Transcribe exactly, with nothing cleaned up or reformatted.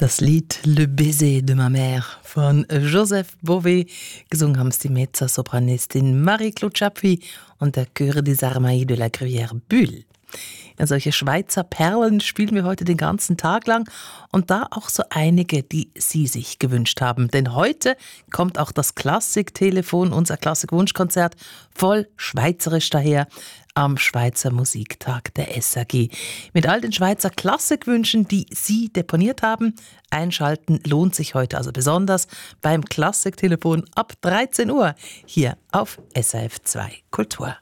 Das Lied Le Baiser de ma Mère von Joseph Bové. Gesungen haben es die Mezzosopranistin Marie-Claude Chapuis und der Chœur des Armailles de la Gruyère Bulle. Ja, solche Schweizer Perlen spielen wir heute den ganzen Tag lang und da auch so einige, die Sie sich gewünscht haben. Denn heute kommt auch das Klassiktelefon, unser Klassikwunschkonzert, voll schweizerisch daher am Schweizer Musiktag der S A G. Mit all den Schweizer Klassikwünschen, die Sie deponiert haben. Einschalten lohnt sich heute also besonders beim Klassiktelefon ab dreizehn Uhr hier auf S R F zwei Kultur.